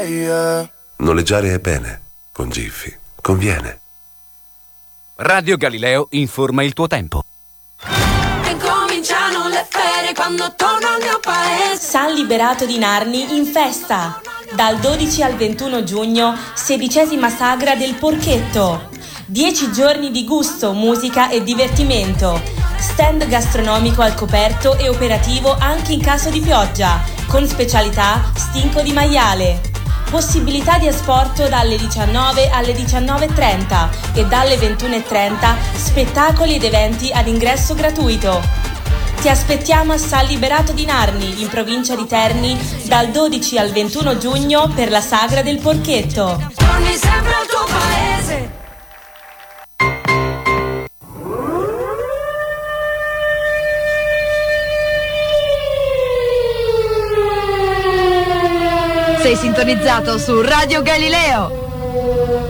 yeah. Noleggiare è bene, con Giffy conviene. Radio Galileo informa il tuo tempo. E cominciano le ferie quando torno al mio paese. San Liberato di Narni in festa. Dal 12 al 21 giugno, 16ª sagra del Porchetto. 10 giorni di gusto, musica e divertimento. Stand gastronomico al coperto e operativo anche in caso di pioggia, con specialità stinco di maiale. Possibilità di asporto dalle 19 alle 19:30 e dalle 21:30 spettacoli ed eventi ad ingresso gratuito. Ti aspettiamo a San Liberato di Narni, in provincia di Terni, dal 12 al 21 giugno per la sagra del Porchetto. Torni sempre al tuo paese. Sei sintonizzato su Radio Galileo.